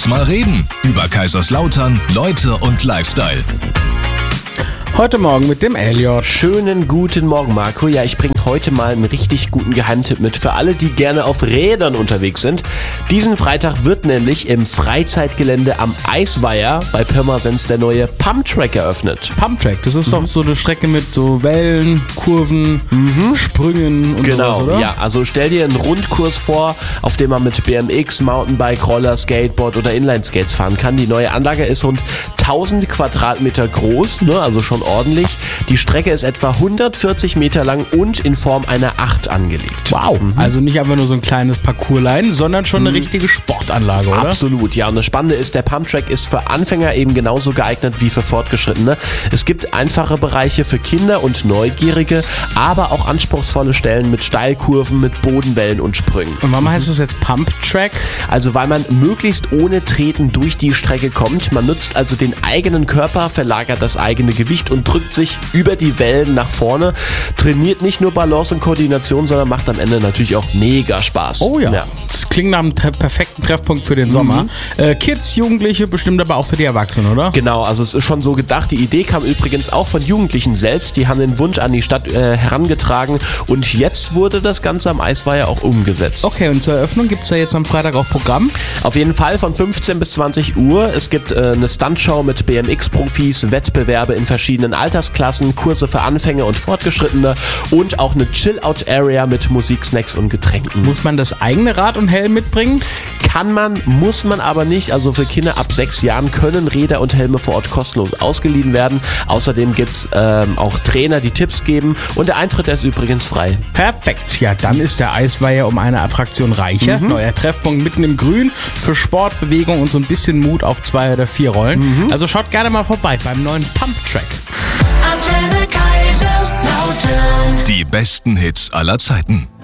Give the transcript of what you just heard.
mal reden. Über Kaiserslautern, Leute und Lifestyle. Heute Morgen mit dem Elliot. Schönen guten Morgen, Marco. Ja, ich bringe heute mal einen richtig guten Geheimtipp mit für alle, die gerne auf Rädern unterwegs sind. Diesen Freitag wird nämlich im Freizeitgelände am Eisweiher bei Pirmasens der neue Pumptrack eröffnet. Pumptrack, das ist doch so eine Strecke mit so Wellen, Kurven, Sprüngen und sowas, oder? Ja, also stell dir einen Rundkurs vor, auf dem man mit BMX, Mountainbike, Roller, Skateboard oder Inlineskates fahren kann. Die neue Anlage ist rund 1000 Quadratmeter groß, ne, also schon ordentlich. Die Strecke ist etwa 140 Meter lang und in Form einer 8 angelegt. Wow, also nicht einfach nur so ein kleines Parcourslein, sondern schon eine richtige Sportanlage, oder? Absolut, ja. Und das Spannende ist, der Pumptrack ist für Anfänger eben genauso geeignet wie für Fortgeschrittene. Es gibt einfache Bereiche für Kinder und Neugierige, aber auch anspruchsvolle Stellen mit Steilkurven, mit Bodenwellen und Sprüngen. Und warum heißt es jetzt Pumptrack? Also weil man möglichst ohne Treten durch die Strecke kommt. Man nutzt also den eigenen Körper, verlagert das eigene Gewicht und drückt sich über die Wellen nach vorne. Trainiert nicht nur Balance und Koordination, sondern macht am Ende natürlich auch mega Spaß. Oh ja, das klingt nach einem perfekten Treffpunkt für den Sommer. Kids, Jugendliche, bestimmt aber auch für die Erwachsenen, oder? Genau, also es ist schon so gedacht. Die Idee kam übrigens auch von Jugendlichen selbst. Die haben den Wunsch an die Stadt herangetragen und jetzt wurde das Ganze am Eisweiher auch umgesetzt. Okay, und zur Eröffnung gibt es da jetzt am Freitag auch Programm? Auf jeden Fall von 15 bis 20 Uhr. Es gibt eine Stuntshow mit BMX-Profis, Wettbewerbe in verschiedenen Altersklassen, Kurse für Anfänger und Fortgeschrittene und auch eine Chill-Out-Area mit Musik, Snacks und Getränken. Muss man das eigene Rad und Helm mitbringen? Kann man, muss man aber nicht. Also für Kinder ab 6 Jahren können Räder und Helme vor Ort kostenlos ausgeliehen werden. Außerdem gibt es auch Trainer, die Tipps geben und der Eintritt der ist übrigens frei. Perfekt. Ja, dann ist der Eisweiher um eine Attraktion reicher. Neuer Treffpunkt mitten im Grün für Sport, Bewegung und so ein bisschen Mut auf 2 oder 4 Rollen. Also schaut gerne mal vorbei beim neuen Pumptrack. Die besten Hits aller Zeiten.